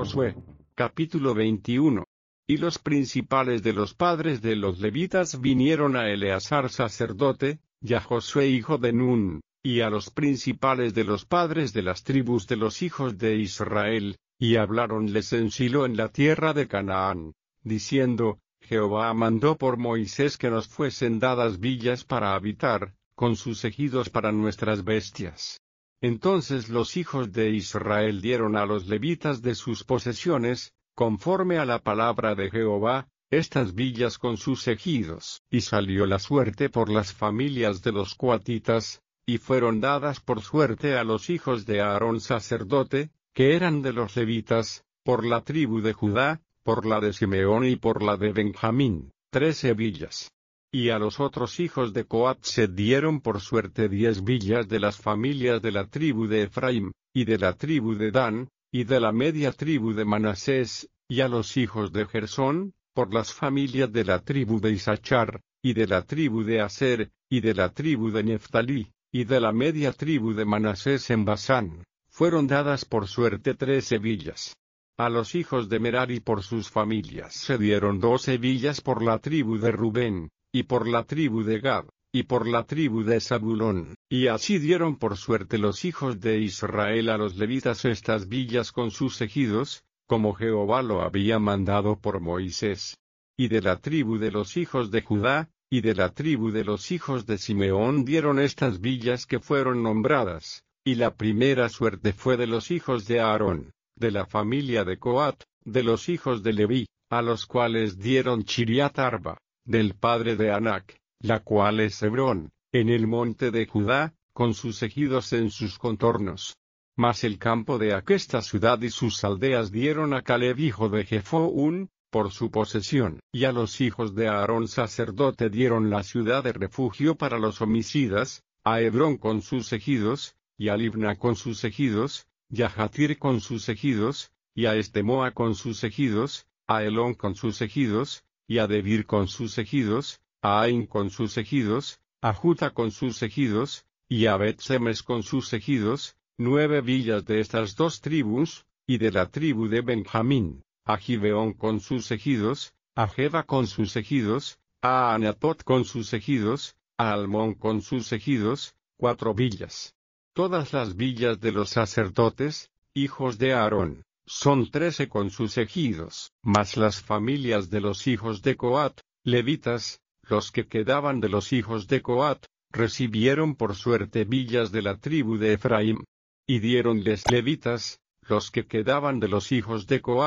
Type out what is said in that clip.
Josué. Capítulo 21. Y los principales de los padres de los levitas vinieron a Eleazar sacerdote, y a Josué hijo de Nun, y a los principales de los padres de las tribus de los hijos de Israel, y habláronles en Silo en la tierra de Canaán, diciendo: Jehová mandó por Moisés que nos fuesen dadas villas para habitar, con sus ejidos para nuestras bestias. Entonces los hijos de Israel dieron a los levitas de sus posesiones, conforme a la palabra de Jehová, estas villas con sus ejidos. Y salió la suerte por las familias de los coatitas, y fueron dadas por suerte a los hijos de Aarón sacerdote, que eran de los levitas, por la tribu de Judá, por la de Simeón y por la de Benjamín, 13 villas. Y a los otros hijos de Coat se dieron por suerte 10 villas de las familias de la tribu de Efraín, y de la tribu de Dan, y de la media tribu de Manasés, y a los hijos de Gersón, por las familias de la tribu de Isachar, y de la tribu de Aser, y de la tribu de Neftalí, y de la media tribu de Manasés en Basán, fueron dadas por suerte 13 villas. A los hijos de Merari por sus familias se dieron 12 villas por la tribu de Rubén, y por la tribu de Gad, y por la tribu de Zabulón, y así dieron por suerte los hijos de Israel a los levitas estas villas con sus ejidos, como Jehová lo había mandado por Moisés. Y de la tribu de los hijos de Judá, y de la tribu de los hijos de Simeón dieron estas villas que fueron nombradas, y la primera suerte fue de los hijos de Aarón, de la familia de Coat, de los hijos de Leví, a los cuales dieron Chiriat Arba, del padre de Anac, la cual es Hebrón, en el monte de Judá, con sus ejidos en sus contornos. Mas el campo de aquesta ciudad y sus aldeas dieron a Caleb hijo de Jefoún, por su posesión. Y a los hijos de Aarón sacerdote dieron la ciudad de refugio para los homicidas, a Hebrón con sus ejidos, y a Libna con sus ejidos, y a Jatir con sus ejidos, y a Estemoa con sus ejidos, a Elón con sus ejidos, y a Debir con sus ejidos, a Ain con sus ejidos, a Juta con sus ejidos, y a Bet-Semes con sus ejidos, 9 villas de estas dos tribus, y de la tribu de Benjamín, a Gibeón con sus ejidos, a Geba con sus ejidos, a Anatot con sus ejidos, a Almón con sus ejidos, 4 villas. Todas las villas de los sacerdotes, hijos de Aarón, son 13 con sus ejidos, mas las familias de los hijos de Coat, levitas, los que quedaban de los hijos de Coat, recibieron por suerte villas de la tribu de Efraín. Y diéronles levitas, los que quedaban de los hijos de Coat,